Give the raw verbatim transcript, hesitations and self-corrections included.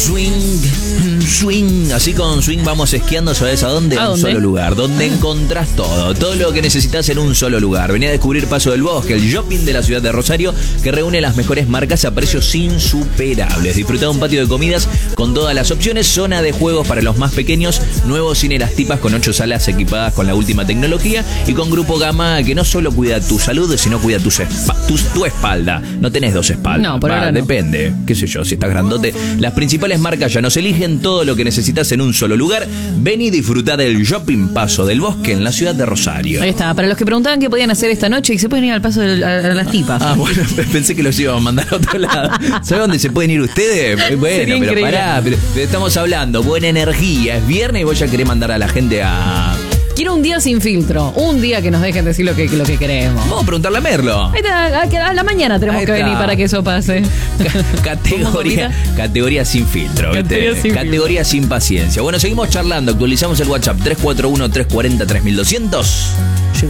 Swing, swing. Así con swing vamos esquiando, ¿sabes a dónde? ¿A A un dónde? solo lugar, donde encontrás todo, todo lo que necesitas en un solo lugar. Vení a descubrir Paso del Bosque, el shopping de la ciudad de Rosario, que reúne las mejores marcas a precios insuperables. Disfruta de un patio de comidas con todas las opciones, zona de juegos para los más pequeños, nuevos cine Las Tipas con ocho salas equipadas con la última tecnología y con Grupo Gama, que no solo cuida tu salud, sino cuida tus espa- tu, tu espalda. No tenés dos espaldas. No, por Va, ahora no. Depende, qué sé yo, si estás grandote. Las principales marcas ya nos eligen, todo lo que necesitas en un solo lugar. Ven y disfruta del shopping Paso del Bosque en la ciudad de Rosario. Ahí está, para los que preguntaban qué podían hacer esta noche y se pueden ir al Paso de a, a Las Tipas. Ah, bueno, pensé que los íbamos a mandar a otro lado. ¿Sabes dónde se pueden ir ustedes? Bueno, Sería pero increíble. pará, pero, pero estamos hablando, buena energía, es viernes y vos ya querés mandar a la gente a... Quiero un día sin filtro, un día que nos dejen decir lo que, lo que queremos. Vamos a preguntarle a Merlo. Ahí está, a, a la mañana tenemos Ahí que está. venir para que eso pase. Categoría, categoría sin filtro, ¿viste? Categoría sin Categoría sin paciencia. Bueno, seguimos charlando, actualizamos el WhatsApp tres cuatro uno, tres cuatro cero, tres mil doscientos.